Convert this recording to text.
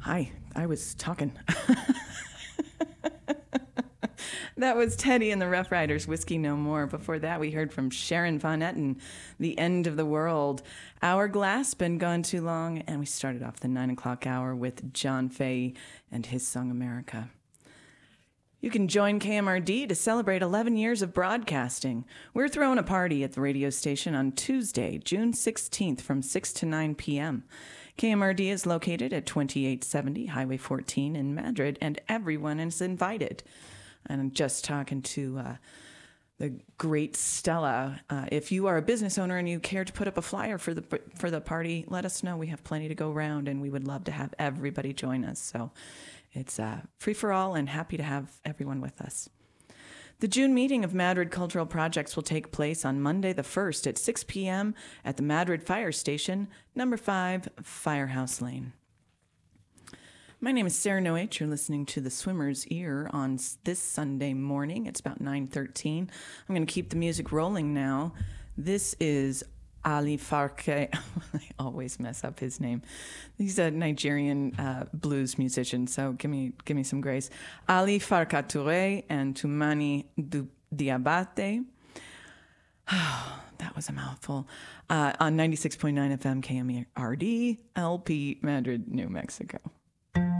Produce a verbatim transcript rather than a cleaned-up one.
Hi, I was talking. That was Teddy and the Rough Riders, Whiskey No More. Before that, we heard from Sharon Van Etten, The End of the World. Hourglass, Been Gone Too Long. And we started off the nine o'clock hour with John Fay and his song America. You can join K M R D to celebrate eleven years of broadcasting. We're throwing a party at the radio station on Tuesday, June sixteenth from six to nine p.m. K M R D is located at twenty-eight seventy Highway fourteen in Madrid, and everyone is invited. And I'm just talking to uh, the great Stella. Uh, if you are a business owner and you care to put up a flyer for the for the party, let us know. We have plenty to go around, and we would love to have everybody join us. So it's uh, free for all, and happy to have everyone with us. The June meeting of Madrid Cultural Projects will take place on Monday the first at six p.m. at the Madrid Fire Station, number five, Firehouse Lane. My name is Sarah Noach. You're listening to The Swimmer's Ear on this Sunday morning. It's about nine thirteen. I'm going to keep the music rolling now. This is Ali Farka. I always mess up his name. He's a Nigerian uh, blues musician, so give me give me some grace. Ali Farka Touré and Tumani du- Diabate. Oh, that was a mouthful. Uh, on ninety-six point nine F M K M R D, L P, Madrid, New Mexico.